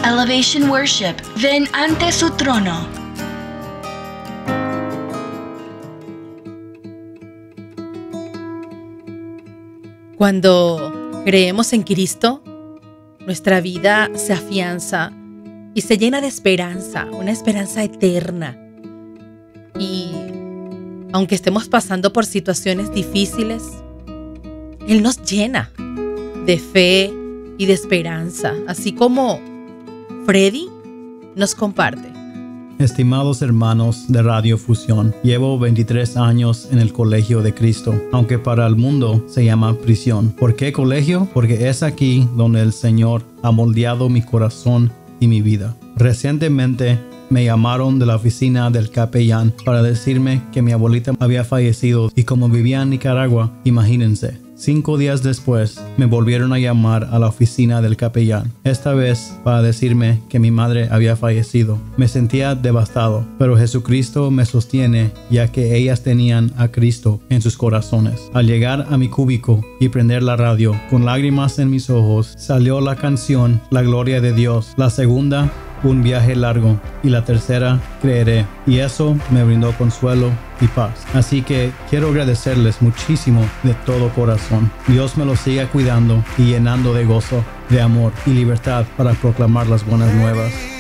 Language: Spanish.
Elevation Worship, ven ante su trono. Cuando creemos en Cristo, nuestra vida se afianza y se llena de esperanza, una esperanza eterna. Y aunque estemos pasando por situaciones difíciles, Él nos llena de fe y de esperanza, así como Freddy nos comparte. Estimados hermanos de Radio Fusión, llevo 23 años en el Colegio de Cristo, aunque para el mundo se llama prisión. ¿Por qué colegio? Porque es aquí donde el Señor ha moldeado mi corazón y mi vida. Recientemente me llamaron de la oficina del capellán para decirme que mi abuelita había fallecido y como vivía en Nicaragua, imagínense. 5 días después me volvieron a llamar a la oficina del capellán, esta vez para decirme que mi madre había fallecido. Me sentía devastado, pero Jesucristo me sostiene ya que ellas tenían a Cristo en sus corazones. Al llegar a mi cúbico y prender la radio, con lágrimas en mis ojos, salió la canción La Gloria de Dios. La segunda, Un Viaje Largo, y la tercera, Creeré, y eso me brindó consuelo y paz. Así que quiero agradecerles muchísimo de todo corazón. Dios me los siga cuidando y llenando de gozo, de amor y libertad para proclamar las buenas nuevas.